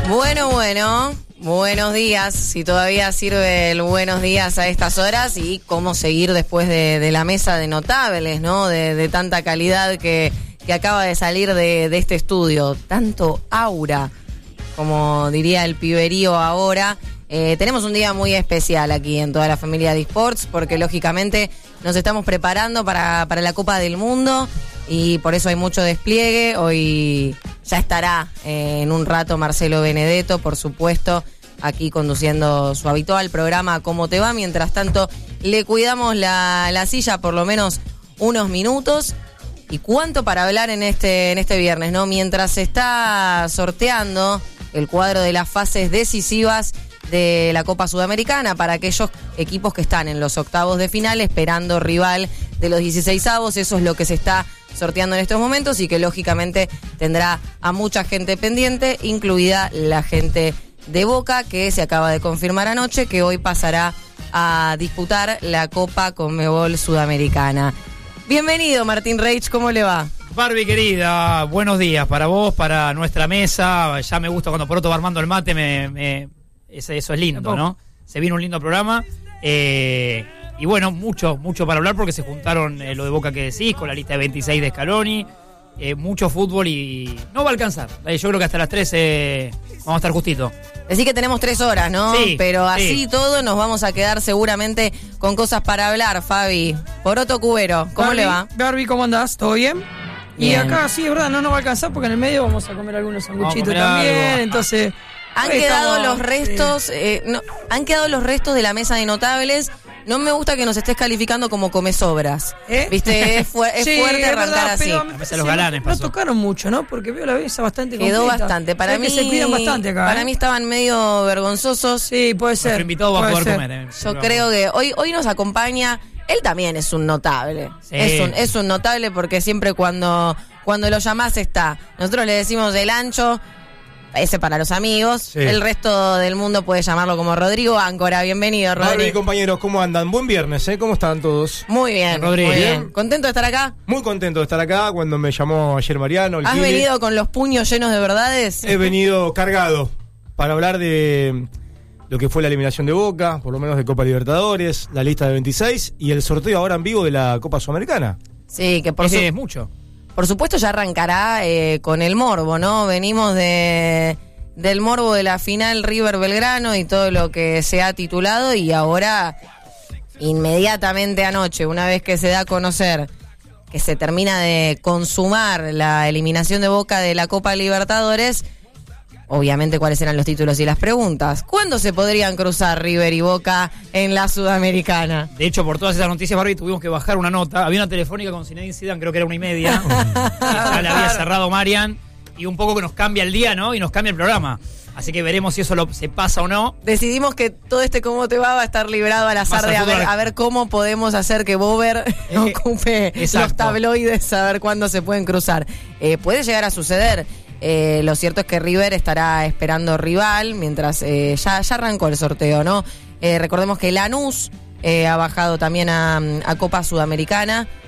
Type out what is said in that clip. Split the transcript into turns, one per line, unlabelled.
Bueno, buenos días, si todavía sirve el buenos días a estas horas y cómo seguir después de la mesa de notables, ¿no? De tanta calidad que acaba de salir de este estudio, tanto aura, como diría el piberío ahora. Tenemos un día muy especial aquí en toda la familia de eSports porque lógicamente nos estamos preparando para la Copa del Mundo y por eso hay mucho despliegue. Hoy ya estará en un rato Marcelo Benedetto, por supuesto, aquí conduciendo su habitual programa ¿Cómo te va? Mientras tanto, le cuidamos la silla por lo menos unos minutos. Y cuánto para hablar en este viernes, ¿no? Mientras se está sorteando el cuadro de las fases decisivas de la Copa Sudamericana para aquellos equipos que están en los octavos de final esperando rival de los 16avos. Eso es lo que se está sorteando en estos momentos y que lógicamente tendrá a mucha gente pendiente, incluida la gente de Boca, que se acaba de confirmar anoche que hoy pasará a disputar la Copa Conmebol Sudamericana. Bienvenido, Martín Reich, ¿cómo le va?
Barbie querida, buenos días para vos, para nuestra mesa. Ya me gusta cuando Poroto va armando el mate, eso es lindo, ¿no? Se viene un lindo programa. Y bueno, mucho para hablar porque se juntaron lo de Boca que decís, con la lista de 26 de Scaloni. Mucho fútbol y no va a alcanzar. Yo creo que hasta las 3 vamos a estar justito.
Decís que tenemos 3 horas, ¿no?
Sí,
pero así
sí.
Todo nos vamos a quedar seguramente con cosas para hablar, Fabi. Poroto Cubero, ¿cómo le va?
Barbie, ¿cómo andás? ¿Todo bien?
Bien.
Y acá sí, es verdad, no nos va a alcanzar porque en el medio vamos a comer algunos sanguchitos también,
algo.
Entonces...
Han quedado los restos, han quedado los restos de la mesa de notables. No me gusta que nos estés calificando como comesobras. ¿Viste? Es
Sí,
fuerte arrancar
verdad,
así.
pero
La mesa de los galanes
no
pasó.
tocaron mucho, ¿no? Porque veo la mesa bastante
Quedó
completa.
bastante. Para mí
que se cuidan bastante acá.
Para mí estaban medio vergonzosos.
Sí, puede ser.
Nuestro invitado va a
puede
poder
ser.
comer.
Yo creo que hoy nos acompaña. Él también es un notable.
Sí.
Es un notable porque siempre cuando lo llamás está. Nosotros le decimos el ancho. Ese para los amigos.
Sí.
El resto del mundo puede llamarlo como Rodrigo Áncora. Bienvenido, Rodrigo.
Barbie, compañeros, ¿cómo andan? Buen viernes, ¿eh? ¿Cómo están todos?
Muy bien,
Rodrigo.
muy bien.
Bien.
¿Contento de estar acá?
Muy contento de estar acá. Cuando me llamó ayer Mariano, el
¿Has
Kili,
venido con los puños llenos de verdades?
he venido cargado para hablar de lo que fue la eliminación de Boca, por lo menos de Copa Libertadores, la lista de 26 y el sorteo ahora en vivo de la Copa Sudamericana.
Sí, que
Ese es mucho.
por supuesto ya arrancará con el morbo, ¿no? Venimos del morbo de la final River Belgrano y todo lo que se ha titulado y ahora inmediatamente anoche, una vez que se da a conocer que se termina de consumar la eliminación de Boca de la Copa Libertadores, obviamente cuáles eran los títulos y las preguntas. ¿Cuándo se podrían cruzar River y Boca en la Sudamericana?
De hecho, por todas esas noticias, Barbie, tuvimos que bajar una nota. Había una telefónica con Zinedine Zidane, creo que era 1:30. Ya la había cerrado Marian. Y un poco que nos cambia el día, ¿no? Y nos cambia el programa. Así que veremos si eso se pasa o no.
Decidimos que todo este cómo te va a estar librado al azar
Más
de
al fútbol.
a ver cómo podemos hacer que Bober ocupe
exacto.
los tabloides, a ver cuándo se pueden cruzar. Puede llegar a suceder. Lo cierto es que River estará esperando rival mientras ya arrancó el sorteo, ¿no? Recordemos que Lanús ha bajado también a Copa Sudamericana.